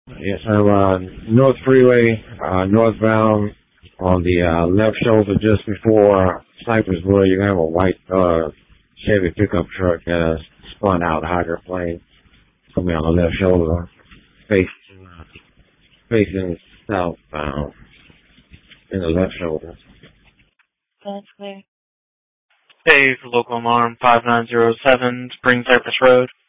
Yes, I'm North Freeway, northbound on the left shoulder just before Cypress Wood. You're going to have a white Chevy pickup truck that spun out hydroplane. It's going to be on the left shoulder, facing southbound in the left shoulder. That's clear. Dave, local alarm 5907, Spring Cypress Road.